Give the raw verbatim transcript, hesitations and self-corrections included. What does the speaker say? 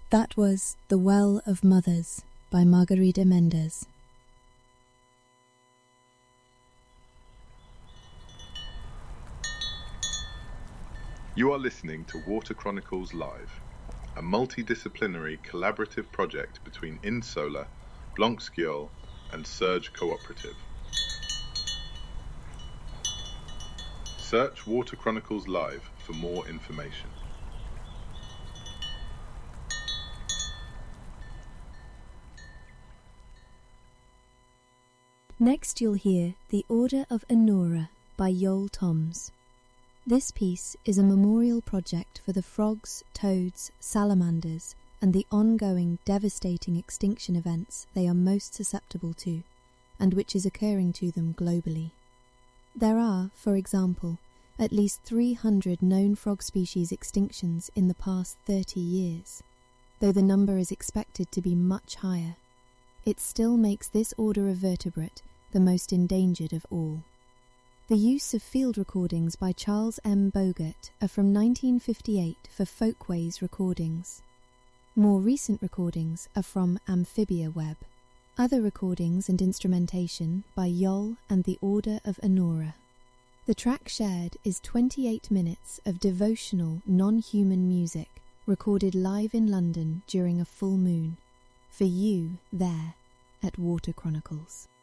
That was The Well of Mothers by Margarida Mendez. You are listening to Water Chronicles Live, a multidisciplinary collaborative project between InSolar, Blanc-Sciol and Surge Cooperative. Search Water Chronicles Live for more information. Next you'll hear The Order of Anura by Yoel Toms. This piece is a memorial project for the frogs, toads, salamanders, and the ongoing devastating extinction events they are most susceptible to, and which is occurring to them globally. There are, for example, at least three hundred known frog species extinctions in the past thirty years. Though the number is expected to be much higher, it still makes this order of vertebrate the most endangered of all. The use of field recordings by Charles M. Bogert are from nineteen fifty-eight for Folkways recordings. More recent recordings are from Amphibia Web. Other recordings and instrumentation by Yoel and the Order of Anura. The track shared is twenty-eight minutes of devotional, non-human music recorded live in London during a full moon, for you there at Water Chronicles.